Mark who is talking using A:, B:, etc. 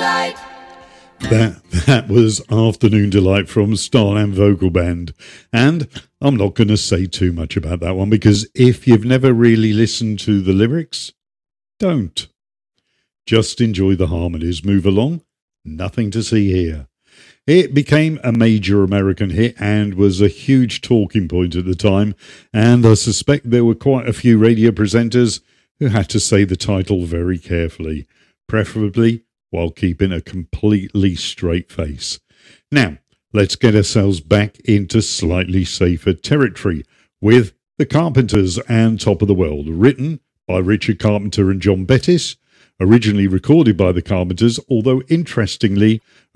A: Delight.
B: That was Afternoon Delight from Starland Vocal Band. And I'm not going to say too much about that one because if you've never really listened to the lyrics, don't. Just enjoy the harmonies. Move along. Nothing to see here. It became a major American hit and was a huge talking point at the time, and I suspect there were quite a few radio presenters who had to say the title very carefully, preferably while keeping a completely straight face. Now, let's get ourselves back into slightly safer territory with The Carpenters and Top of the World, written by Richard Carpenter and John Bettis, originally recorded by The Carpenters, although interestingly,